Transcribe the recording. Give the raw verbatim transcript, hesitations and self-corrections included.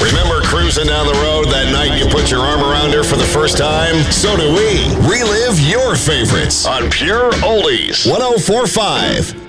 Remember cruising down the road that night you put your arm around her for the first time? So do we. Relive your favorites on Pure Oldies. one oh four point five